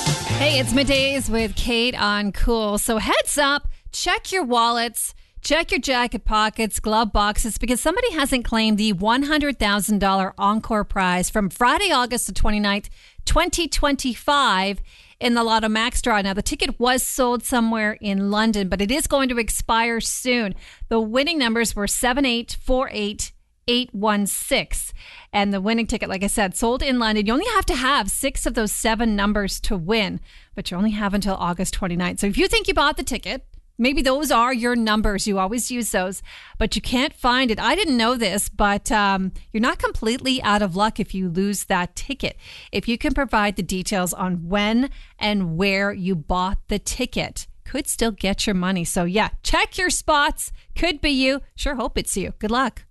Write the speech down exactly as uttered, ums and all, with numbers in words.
Hey, it's Middays with Kate on Cool. So heads up, check your wallets, check your jacket pockets, glove boxes, because somebody hasn't claimed the one hundred thousand dollars Encore prize from Friday, August the twenty-ninth, twenty twenty-five in the Lotto Max draw. Now, the ticket was sold somewhere in London, but it is going to expire soon. The winning numbers were seven eight four eight eight one six. And the winning ticket, like I said, sold in London. You only have to have six of those seven numbers to win, but you only have until August twenty-ninth. So if you think you bought the ticket, maybe those are your numbers. You always use those, but you can't find it. I didn't know this, but um, you're not completely out of luck if you lose that ticket. If you can provide the details on when and where you bought the ticket, could still get your money. So yeah, check your spots. Could be you. Sure hope it's you. Good luck.